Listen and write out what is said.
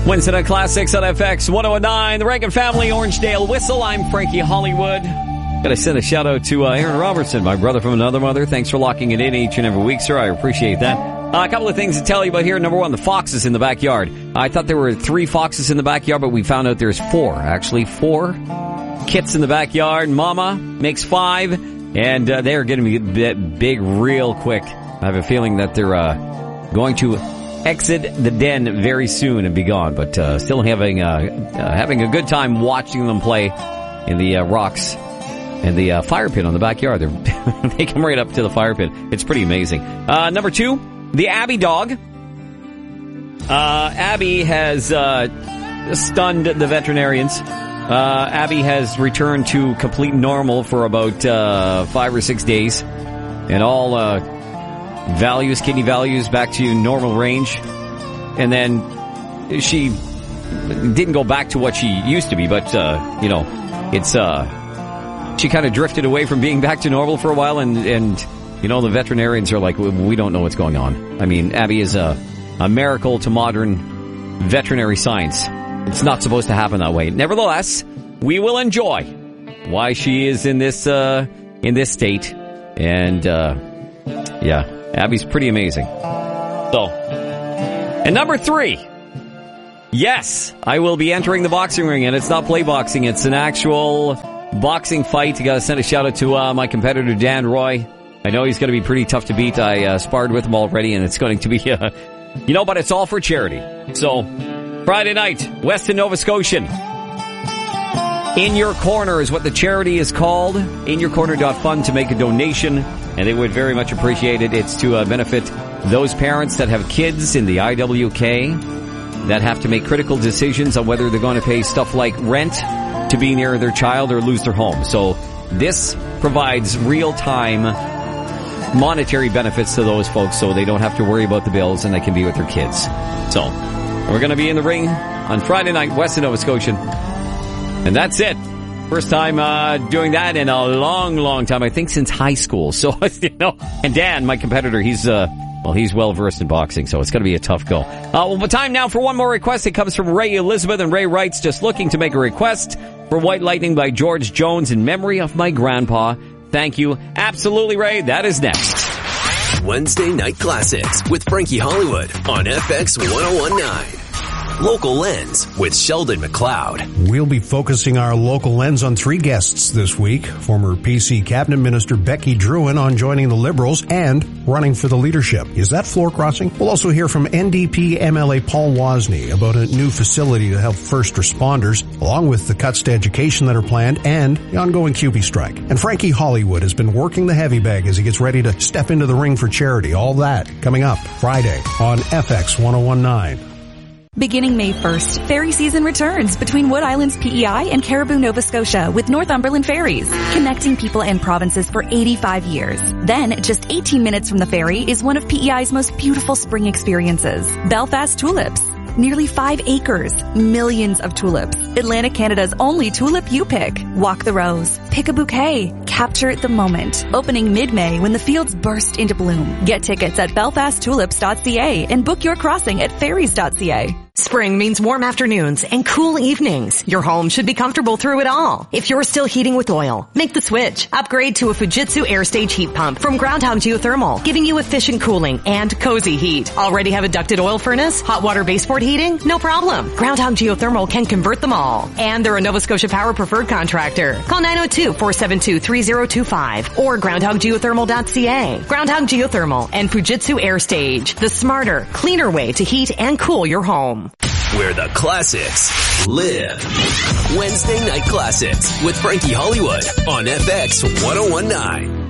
Wednesday Night Classics on FX 1019, the Reagan Family, Orangedale Whistle. I'm Frankie Hollywood. Gotta send a shout out to Aaron Robertson, my brother from another mother. Thanks for locking it in each and every week, sir. I appreciate that. A couple of things to tell you about here. Number one, the foxes in the backyard. I thought there were 3 foxes in the backyard, but we found out there's 4. Actually, 4 kits in the backyard. Mama makes 5, and they're going to be big real quick. I have a feeling that they're going to exit the den very soon and be gone, but still having a good time watching them play in the rocks and the fire pit on the backyard. They come right up to the fire pit. It's pretty amazing. Number 2, the Abby dog. Abby has stunned the veterinarians. Abby has returned to complete normal for about 5 or 6 days, and all kidney values back to normal range. And then she didn't go back to what she used to be, but she kind of drifted away from being back to normal for a while, and the veterinarians are like, we don't know what's going on. I mean, Abby is a miracle to modern veterinary science. It's not supposed to happen that way. Nevertheless, we will enjoy why she is in this state, and Abby's pretty amazing. So, and number 3, yes, I will be entering the boxing ring, and it's not play boxing, it's an actual boxing fight. You gotta send a shout out to my competitor Dan Roy. I know he's gonna be pretty tough to beat. I sparred with him already, and it's going to be but it's all for charity. So Friday night, Weston, Nova Scotian. In Your Corner is what the charity is called. InYourCorner.fund to make a donation, and they would very much appreciate it. It's to benefit those parents that have kids in the IWK that have to make critical decisions on whether they're going to pay stuff like rent to be near their child or lose their home. So this provides real-time monetary benefits to those folks, so they don't have to worry about the bills and they can be with their kids. So we're going to be in the ring on Friday night, Weston, Nova Scotian. And that's it. First time doing that in a long, long time. I think since high school. So, and Dan, my competitor, he's well-versed in boxing, so it's going to be a tough go. But time now for one more request. It comes from Ray Elizabeth, and Ray writes, just looking to make a request for White Lightning by George Jones in memory of my grandpa. Thank you. Absolutely, Ray. That is next. Wednesday Night Classics with Frankie Hollywood on FX 1019. Local Lens with Sheldon McLeod. We'll be focusing our Local Lens on 3 guests this week. Former PC Cabinet Minister Becky Drouin on joining the Liberals and running for the leadership. Is that floor crossing? We'll also hear from NDP MLA Paul Wozni about a new facility to help first responders, along with the cuts to education that are planned and the ongoing QB strike. And Frankie Hollywood has been working the heavy bag as he gets ready to step into the ring for charity. All that coming up Friday on FX 1019. Beginning May 1st, ferry season returns between Wood Island's PEI and Caribou, Nova Scotia with Northumberland Ferries, connecting people and provinces for 85 years. Then, just 18 minutes from the ferry is one of PEI's most beautiful spring experiences, Belfast Tulips. Nearly 5 acres, millions of tulips. Atlantic Canada's only tulip you pick. Walk the rows. Pick a bouquet. Capture the moment. Opening mid-May when the fields burst into bloom. Get tickets at belfasttulips.ca and book your crossing at ferries.ca. Spring means warm afternoons and cool evenings. Your home should be comfortable through it all. If you're still heating with oil, make the switch. Upgrade to a Fujitsu AirStage heat pump from Groundhog Geothermal, giving you efficient cooling and cozy heat. Already have a ducted oil furnace? Hot water baseboard heating? No problem. Groundhog Geothermal can convert them all. And they're a Nova Scotia Power preferred contractor. Call 902-472-3025 or groundhoggeothermal.ca. Groundhog Geothermal and Fujitsu AirStage, the smarter, cleaner way to heat and cool your home. Where the classics live. Wednesday Night Classics with Frankie Hollywood on FX 1019.